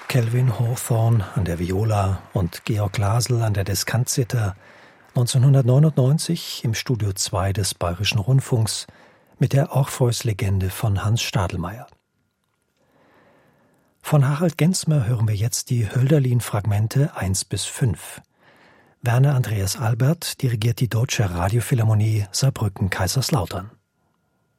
Calvin Hawthorne an der Viola und Georg Lasl an der Descantzither, 1999 im Studio 2 des Bayerischen Rundfunks mit der Orpheus-Legende von Hans Stadelmeier. Von Harald Gensmer hören wir jetzt die Hölderlin-Fragmente 1 bis 5. Werner Andreas Albert dirigiert die Deutsche Radiophilharmonie Saarbrücken-Kaiserslautern.